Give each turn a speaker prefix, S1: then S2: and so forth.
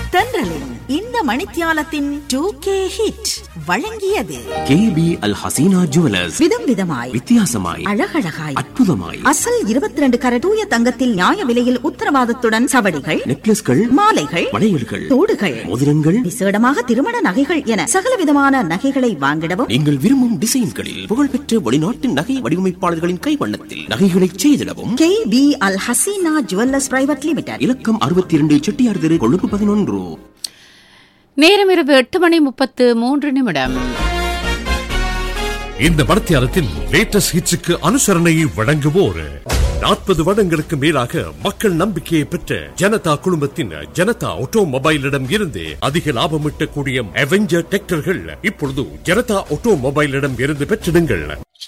S1: தென்றலின் இந்த மணித்தியாலத்தின் 2K hit வழங்கியது
S2: KB Al Hasina Jewelers.
S1: விதம் விதமாய்,
S2: வித்தியாசமாய்,
S1: அழகழகாய்,
S2: அற்புதமாய்,
S1: அசல் 22 கரட் தூய தங்கத்தில் நியாய விலையில் உத்தரவாதத்துடன் சவடிகள்,
S2: நெக்லஸ்கள்,
S1: மாலைகள்,
S2: வளையல்கள்,
S1: தோடுகள்,
S2: மோதிரங்கள்,
S1: விசேடமாக திருமண நகைகள் என சகல விதமான நகைகளை வாங்கிடவும்
S2: நீங்கள் விரும்பும் டிசைன்களில் புகழ்பெற்ற வெளிநாட்டு நகை வடிவமைப்பாளர்களின் கைவண்ணத்தில் நகைகளை செய்திடவும்
S1: KB Al Hasina Jewelers Private Limited.
S2: இலக்கம் 62 செட்டியார் தெரு, கொழும்பு 11.
S3: நேரம் இரவு 8:33.
S4: இந்த மணித்தியாலத்தின் லேட்டஸ்ட் ஹிட்ஸுக்கு அனுசரணையை வழங்குவோர் 40 வருடங்களுக்கு மேலாக மக்கள் நம்பிக்கையை பெற்ற ஜனதா குழுமத்தின் ஜனதா ஆட்டோமொபைலிடம் இருந்து அதிக லாபம் ஈட்டக்கூடிய அவெஞ்சர் டிராக்டர்கள் இப்பொழுது ஜனதா ஆட்டோமொபைலிடம் இருந்து பெற்றிடுங்கள்.